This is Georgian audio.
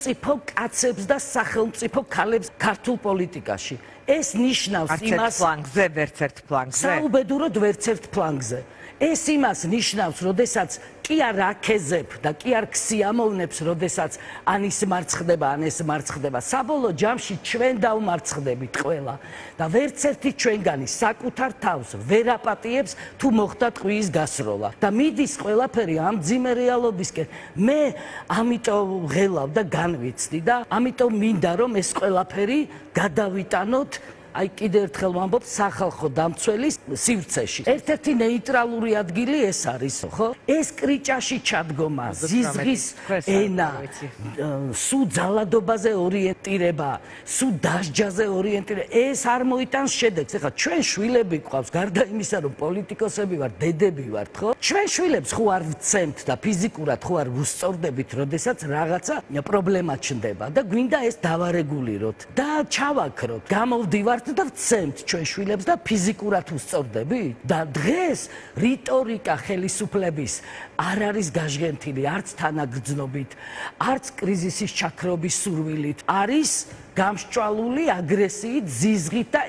წიფო კაცებს და სახელმწიფო ქალებს ქართულ პოლიტიკაში. ეს ნიშნავს იმას, საუბედუროდ ვერც ერთ ფლანგზე. ეს იმას ნიშნავს, როდესაც კი არ აქეზებ და კი არ ქსიამოვნებს, როდესაც ან ის მარცხდება, ან ეს მარცხდება. საბოლოო ჯამში ჩვენ დავმარცხდებით ყველა და ვერც ერთი ჩვენგანი საკუთარ თავს ვერ აპატიებს თუ მოხდა ტყვის გასროლა და მიდის ყველაფერი ამ ძიმე რეალობისკენ. მე ამიტომ ღელავ და განვიცდი და ამიტომ მინდა რომ ეს ყველაფერი გადავიტანოთ აი კიდე ერთხელ ვამბობ სახალხო დამცველის სივრცეში. ერთ-ერთი ნეიტრალური ადგილი ეს არის, ხო? ეს კრიჭაში ჩადგომა, ზიზღის ენა, სულ ძალადობაზე ორიენტირება, სულ დასჯაზე ორიენტირება, ეს არ მოიტანს შედეგს. ეხლა ჩვენ შვილები გვყავს, გარდა იმისა, რომ პოლიტიკოსები ვართ, დედები ვართ, ხო? ჩვენ შვილებს ხო არ ვცემთ და ფიზიკურად ხო არ ვუსწორდებით, როდესაც რაღაცა პრობლემა ჩნდება და გვინდა ეს დავარეგულიროთ და ჩავაქროთ. გამოვდივართ და ვცემთ ჩვენ შვილებს და ფიზიკურად უსწორდებით და დღეს რიტორიკა ხელისუფლების არ არის გაჟღენთილი არც თანაგრძნობით, არც კრიზისის ჩაქრობის სურვილით, არის გამსჭვალული აგრესიით, ზიზღით და